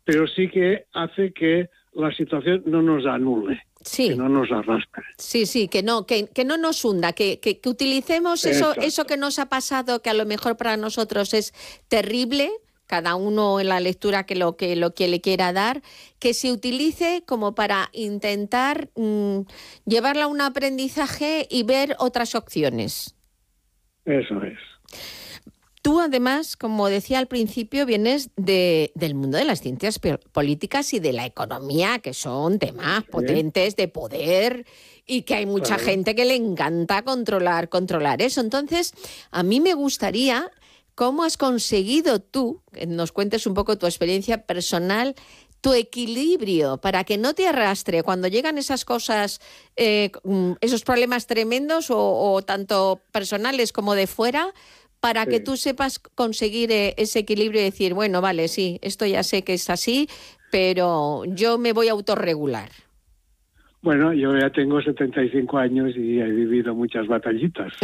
pero sí que hace que la situación no nos anule, sí, que no nos arrastre. Sí, que no nos hunda, que utilicemos eso que nos ha pasado, que a lo mejor para nosotros es terrible, cada uno en la lectura que lo que le quiera dar, que se utilice como para intentar llevarla a un aprendizaje y ver otras opciones. Eso es. Tú, además, como decía al principio, vienes del mundo de las ciencias políticas y de la economía, que son temas potentes de poder y que hay mucha gente que le encanta controlar eso. Entonces, a mí me gustaría, ¿cómo has conseguido tú, que nos cuentes un poco tu experiencia personal, tu equilibrio para que no te arrastre cuando llegan esas cosas, esos problemas tremendos o tanto personales como de fuera, para que tú sepas conseguir ese equilibrio y decir, bueno, vale, sí, esto ya sé que es así, pero yo me voy a autorregular? Bueno, yo ya tengo 75 años y he vivido muchas batallitas.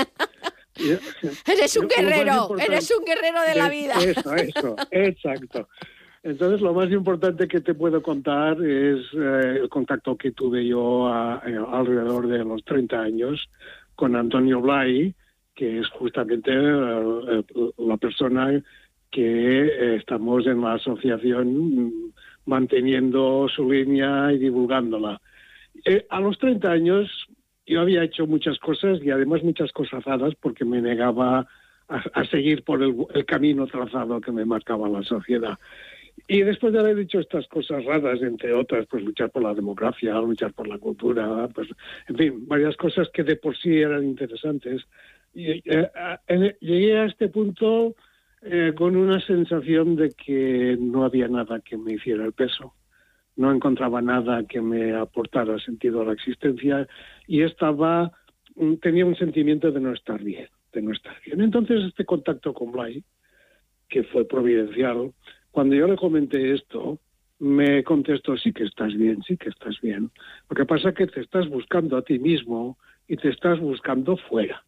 Eres un guerrero de la vida. Eso, exacto. Entonces, lo más importante que te puedo contar es el contacto que tuve yo alrededor de los 30 años con Antonio Blay, que es justamente la persona que estamos en la asociación manteniendo su línea y divulgándola. A los 30 años yo había hecho muchas cosas y además muchas cosas raras porque me negaba a seguir por el camino trazado que me marcaba la sociedad. Y después de haber dicho estas cosas raras, entre otras, pues luchar por la democracia, luchar por la cultura, pues, en fin, varias cosas que de por sí eran interesantes. Y, llegué a este punto con una sensación de que no había nada que me hiciera el peso. No encontraba nada que me aportara sentido a la existencia y tenía un sentimiento de no estar bien. Entonces este contacto con Blay, que fue providencial, cuando yo le comenté esto, me contestó, sí que estás bien. Lo que pasa es que te estás buscando a ti mismo y te estás buscando fuera.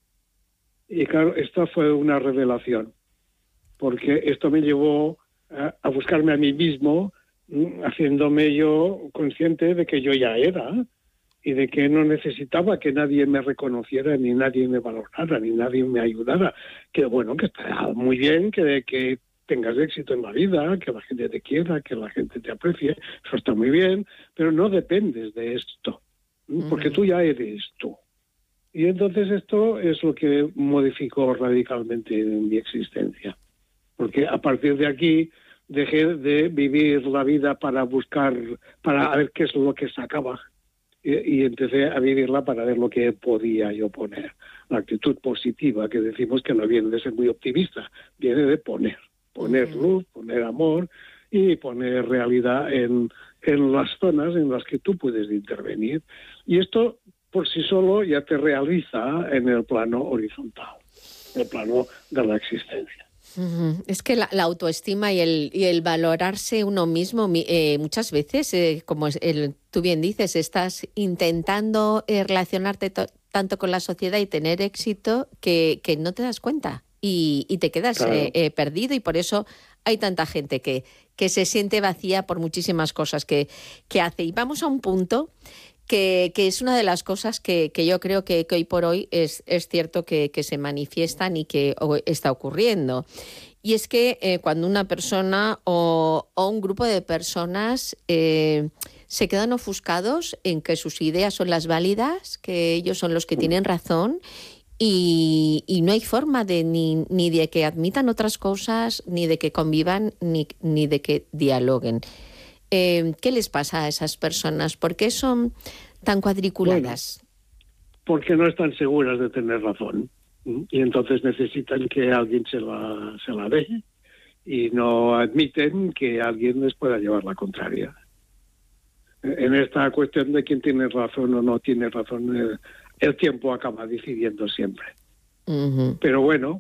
Y claro, esta fue una revelación, porque esto me llevó a buscarme a mí mismo, haciéndome yo consciente de que yo ya era y de que no necesitaba que nadie me reconociera, ni nadie me valorara, ni nadie me ayudara. Que bueno, que está muy bien que tengas éxito en la vida, que la gente te quiera, que la gente te aprecie, eso está muy bien, pero no dependes de esto, porque tú ya eres tú. Y entonces esto es lo que modificó radicalmente mi existencia, porque a partir de aquí dejé de vivir la vida para ver qué es lo que sacaba, y empecé a vivirla para ver lo que podía yo poner. La actitud positiva, que decimos que no viene de ser muy optimista, viene de poner luz, poner amor y poner realidad en las zonas en las que tú puedes intervenir. Y esto por sí solo ya te realiza en el plano horizontal, el plano de la existencia. Es que la autoestima y el valorarse uno mismo, muchas veces, como tú bien dices, estás intentando relacionarte tanto con la sociedad y tener éxito que no te das cuenta y te quedas perdido, y por eso hay tanta gente que se siente vacía por muchísimas cosas que hace. Y vamos a un punto que es una de las cosas que yo creo que hoy por hoy es cierto que se manifiestan y que está ocurriendo. Y es que cuando una persona o un grupo de personas se quedan ofuscados en que sus ideas son las válidas, que ellos son los que tienen razón, y no hay forma ni de que admitan otras cosas, ni de que convivan, ni de que dialoguen. ¿Qué les pasa a esas personas? ¿Por qué son tan cuadriculadas? Bueno, porque no están seguras de tener razón. Y entonces necesitan que alguien se la dé y no admiten que alguien les pueda llevar la contraria. En esta cuestión de quién tiene razón o no tiene razón, el tiempo acaba decidiendo siempre. Uh-huh. Pero bueno,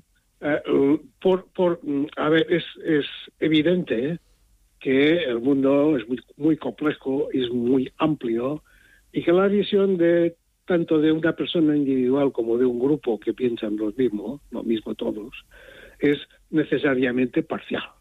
es evidente que el mundo es muy complejo y es muy amplio, y que la visión tanto de una persona individual como de un grupo que piensan lo mismo todos, es necesariamente parcial.